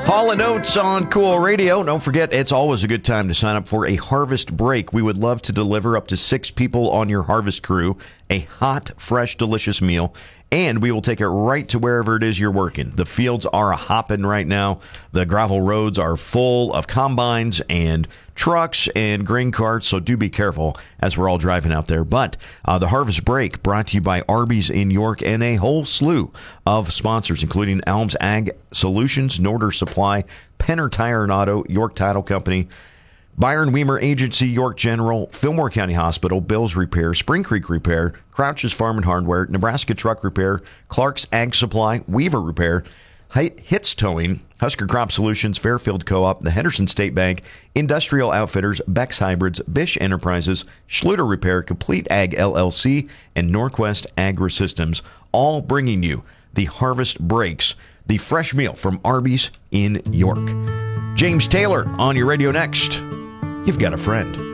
Hall & Oates on Cool Radio. Don't forget, it's always a good time to sign up for a harvest break. We would love to deliver up to 6 people on your harvest crew a hot, fresh, delicious meal, and we will take it right to wherever it is you're working. The fields are a-hopping right now. The gravel roads are full of combines and trucks and grain carts, so do be careful as we're all driving out there. But the Harvest Break brought to you by Arby's in York and a whole slew of sponsors, including Elms Ag Solutions, Norder Supply, Penner Tire and Auto, York Title Company, Byron Weimer Agency, York General, Fillmore County Hospital, Bill's Repair, Spring Creek Repair, Crouch's Farm and Hardware, Nebraska Truck Repair, Clark's Ag Supply, Weaver Repair, Hits Towing, Husker Crop Solutions, Fairfield Co-op, the Henderson State Bank, Industrial Outfitters, Beck's Hybrids, Bish Enterprises, Schluter Repair, Complete Ag LLC, and Norquest Agri-Systems, all bringing you the Harvest Breaks, the fresh meal from Arby's in York. James Taylor on your radio next. You've got a friend.